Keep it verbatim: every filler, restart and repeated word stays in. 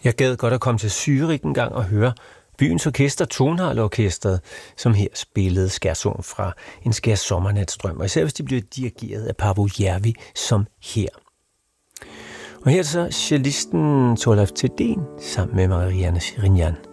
Jeg gad godt at komme til Zürich en gang og høre byens orkester, Tonhalle-orkestret, som her spillede skærzonen fra En skær sommernatsdrøm, og især hvis de blev dirigeret af Paavo Järvi, som her. Og her er så cellisten Torleif Thedéen sammen med Marianne Shirinyan.